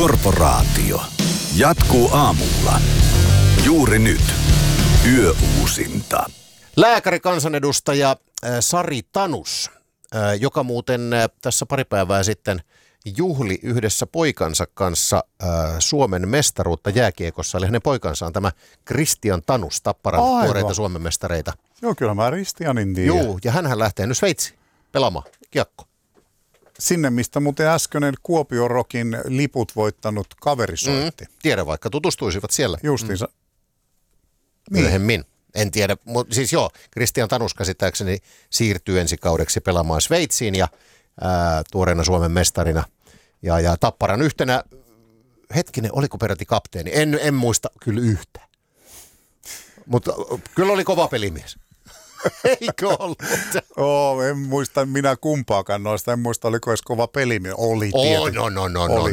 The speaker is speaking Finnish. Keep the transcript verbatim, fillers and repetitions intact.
Korporaatio jatkuu aamulla. Juuri nyt. Yöuusinta. Lääkärikansanedustaja Sari Tanus, joka muuten tässä pari päivää sitten juhli yhdessä poikansa kanssa Suomen mestaruutta jääkiekossa. Eli hänen poikansa on tämä Kristian Tanus, Tapparan Aivan. tuoreita Suomen mestareita. Joo, kyllä mä Kristianin tiedän. Joo, ja hänhän lähtee nyt Sveitsiin pelaamaan kiekko. Sinne, mistä muuten äskeinen Kuopion Rockin liput voittanut kaveri soitti. Mm, tiedä vaikka, tutustuisivat siellä. Justiinsa. Mm. Myöhemmin. En tiedä, mutta siis joo, Kristian Tanus käsittääkseni siirtyy ensi kaudeksi pelaamaan Sveitsiin ja ää, tuoreena Suomen mestarina. Ja, ja Tapparan yhtenä, hetkinen, oliko peräti kapteeni? En, en muista kyllä yhtä. Mutta kyllä oli kova pelimies. Eikö ollut? Oo, en muista minä kumpaakaan noista. En muista, oliko edes kova pelimies. Oli Oh, tietenkin. no, no, no, Oli.